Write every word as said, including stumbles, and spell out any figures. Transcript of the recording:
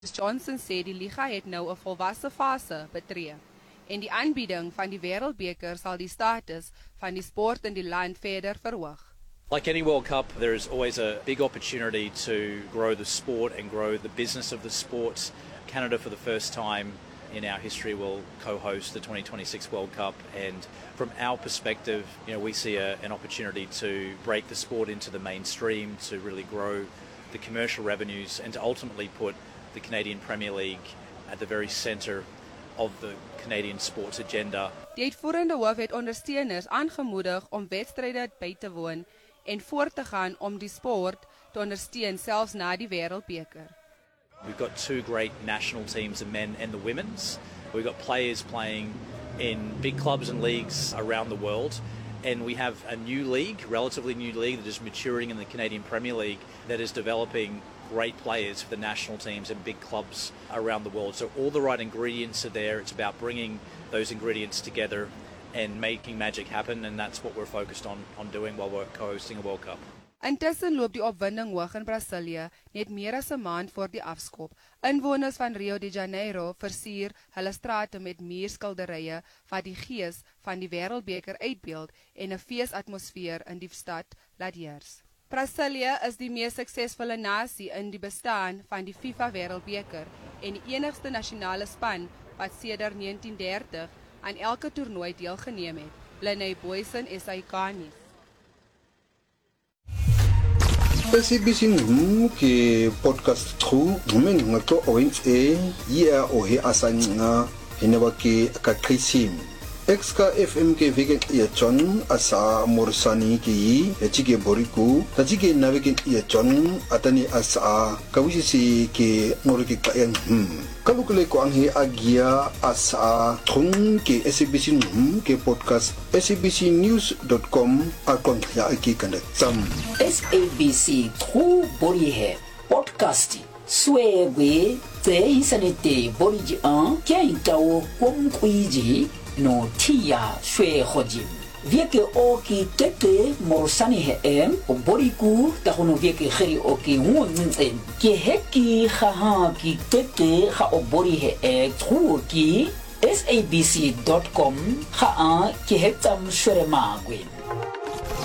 Johnson sê die liga het nou 'n volwasse fase betree en die aanbieding van die Wêreldbeker sal die status van die sport in die land verder verhoog. Like any World Cup, there is always a big opportunity to grow the sport and grow the business of the sport. Canada, for the first time in our history, will co-host the twenty twenty-six World Cup, and from our perspective, you know, we see a, an opportunity to break the sport into the mainstream, to really grow the commercial revenues, and to ultimately put the Canadian Premier League at the very centre of the Canadian sports agenda. Die uitvoerende hoof het ondersteuners aangemoedig om wedstryde by te woon en voort te gaan om die sport te ondersteun selfs na die Wêreldbeker. We've got two great national teams, the men and the women's. We've got players playing in big clubs and leagues around the world. And we have a new league, relatively new league, that is maturing in the Canadian Premier League, that is developing great players for the national teams and big clubs around the world. So all the right ingredients are there. It's about bringing those ingredients together and making magic happen, and that's what we're focused on, on doing while we're co-hosting a World Cup. Intussen loop die opwinding hoog in Brasilië net meer as 'n maand voor die afskop. Inwoners van Rio de Janeiro versier hulle strate met muurskilderye wat die gees van die Wêreldbeker uitbeeld en 'n feesatmosfeer in die stad laat heers. Brasilië is die mees suksesvolle nasie in die bestaan van die FIFA Wêreldbeker en die enigste nasionale span wat sedert negentien dertig aan elke toernooi deelgeneem het. Lene Boysen is iconies. S A B C News ke podcast tru men ngato oins e ya o he asanga heneba ke ka krisim exka F M ke vegan ya John asa morsani ki echike boriku tajike navegen ya John atani asa kawisi ke norike kayan hm kalukule ko ang he agia asa thung ke S A B C News ke podcast S A B C news dot com akon ya aki kanda sam S A B C True Body Hair Podcast Swebe Te Insanete Body Ji An Kien Tao Kwong Kui Ji No Tia Shwe Hojim Vieke Oki Tete Morsani He Em O Body Ku Tahono Vieke Heri Oki Wun Nzen Ki Heki Haha Ki Tete Ha O Body He E True Ki S A B C dot com Ha An Ki Hetam Shwe Magwin